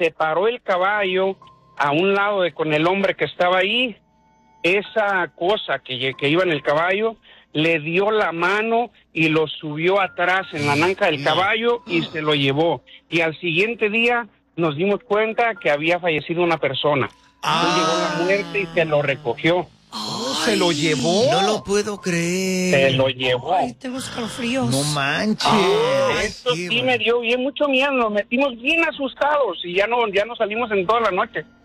se paró el caballo a un lado con el hombre que estaba ahí. Esa cosa que iba en el caballo le dio la mano y lo subió atrás en la anca del caballo y se lo llevó. Y al siguiente día nos dimos cuenta que había fallecido una persona. Entonces llegó la muerte y se lo recogió. ¿Se lo llevó? No lo puedo creer. Se lo llevó. Ay, tengo escalofríos. No manches. Esto sí me dio bien mucho miedo. Nos metimos bien asustados y ya no salimos en toda la noche.